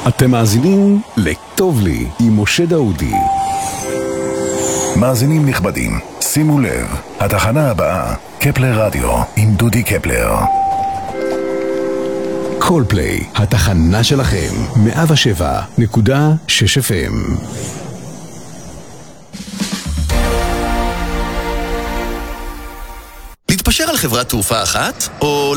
אתם מאזינים לכתוב לי עם משה דאודי. מאזינים נכבדים, שימו לב, התחנה הבאה, קפלר רדיו עם דודי קפלר. קולפליי, התחנה שלכם, 107.6 FM. להתפשר על חברת תעופה אחת, או